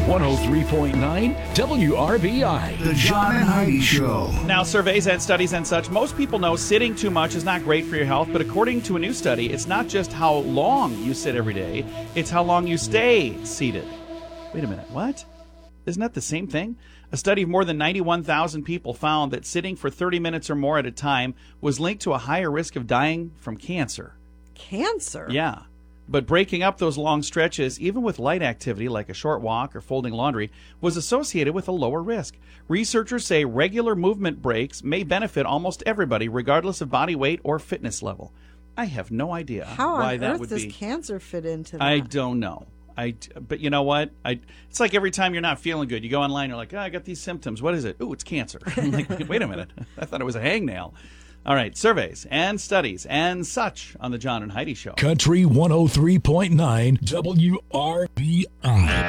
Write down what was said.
103.9 WRBI. The John and Heidi Show. Now, surveys and studies and such, most people know sitting too much is not great for your health, but according to a new study, it's not just how long you sit every day, it's how long you stay seated. Wait a minute, what? Isn't that the same thing? A study of more than 91,000 people found that sitting for 30 minutes or more at a time was linked to a higher risk of dying from cancer. Cancer? Yeah. But breaking up those long stretches, even with light activity like a short walk or folding laundry, was associated with a lower risk. Researchers say regular movement breaks may benefit almost everybody, regardless of body weight or fitness level. I have no idea why that would be. How on earth does cancer fit into that? I don't know. But you know what? It's like every time you're not feeling good, you go online, you're like, I got these symptoms. What is it? Ooh, it's cancer. I'm like, wait a minute. I thought it was a hangnail. All right, surveys and studies and such on the John and Heidi Show. Country 103.9 WRBI.